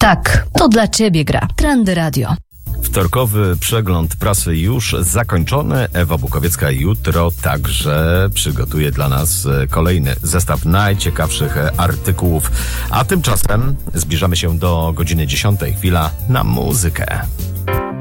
Tak, to dla ciebie gra. Trendy Radio. Wtorkowy przegląd prasy już zakończony. Ewa Bukowiecka jutro także przygotuje dla nas kolejny zestaw najciekawszych artykułów. A tymczasem zbliżamy się do godziny 10. Chwila na muzykę.